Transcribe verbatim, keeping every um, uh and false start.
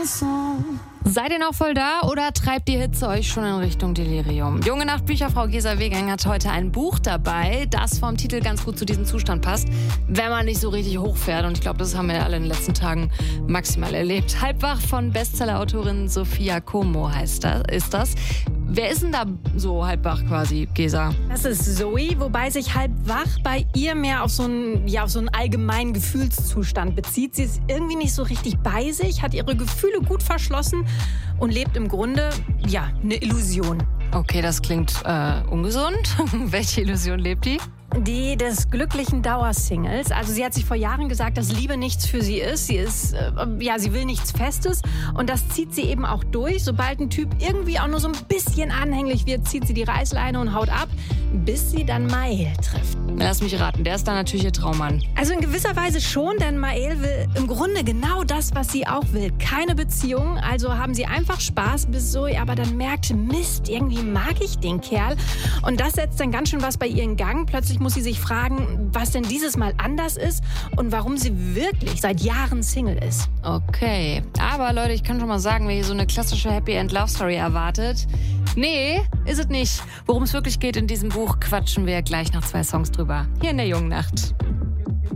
Seid ihr noch voll da oder treibt die Hitze euch schon in Richtung Delirium? Junge Nacht Bücherfrau Gesa Wegeing hat heute ein Buch dabei, das vom Titel ganz gut zu diesem Zustand passt, wenn man nicht so richtig hochfährt. Und ich glaube, das haben wir alle in den letzten Tagen maximal erlebt. Halbwach von Bestsellerautorin Sophia Como heißt das, ist das. Wer ist denn da so halbwach quasi, Gesa? Das ist Zoe, wobei sich halbwach bei ihr mehr auf so einen, ja, auf so einen allgemeinen Gefühlszustand bezieht. Sie ist irgendwie nicht so richtig bei sich, hat ihre Gefühle gut verschlossen und lebt im Grunde, ja, eine Illusion. Okay, das klingt äh, ungesund. Welche Illusion lebt die? Die des glücklichen Dauersingles. Also sie hat sich vor Jahren gesagt, dass Liebe nichts für sie ist. Sie ist, äh, ja, sie will nichts Festes. Und das zieht sie eben auch durch. Sobald ein Typ irgendwie auch nur so ein bisschen anhänglich wird, zieht sie die Reißleine und haut ab, bis sie dann Mael trifft. Lass mich raten, der ist dann natürlich ihr Traummann. Also in gewisser Weise schon, denn Mael will im Grunde genau das, was sie auch will. Keine Beziehung, also haben sie einfach Spaß, bis Zoe aber dann merkt, Mist, irgendwie mag ich den Kerl. Und das setzt dann ganz schön was bei ihr in Gang. Plötzlich muss sie sich fragen, was denn dieses Mal anders ist und warum sie wirklich seit Jahren Single ist. Okay, aber Leute, ich kann schon mal sagen, wer hier so eine klassische Happy-End-Love-Story erwartet, nee, ist es nicht. Worum es wirklich geht in diesem Buch, quatschen wir gleich nach zwei Songs drüber. Hier in der Jungen Nacht.